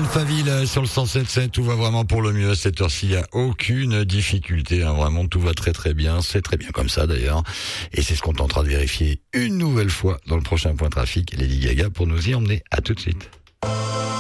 Alphaville sur le 107.7, tout va vraiment pour le mieux. À cette heure-ci, il n'y a aucune difficulté. Vraiment, tout va très très bien. C'est très bien comme ça d'ailleurs. Et c'est ce qu'on tentera de vérifier une nouvelle fois dans le prochain point trafic. Lady Gaga pour nous y emmener. À tout de suite.